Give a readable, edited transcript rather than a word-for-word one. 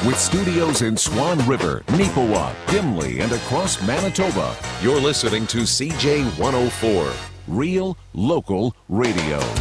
With studios in Swan River, Neepawa, Gimli, and across Manitoba, you're listening to CJ 104, Real Local Radio.